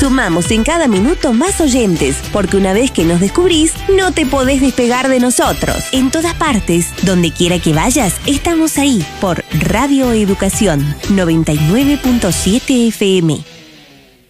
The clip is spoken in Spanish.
Sumamos en cada minuto más oyentes, porque una vez que nos descubrís, no te podés despegar de nosotros. En todas partes, donde quiera que vayas, estamos ahí por Radio Educación 99.7 FM.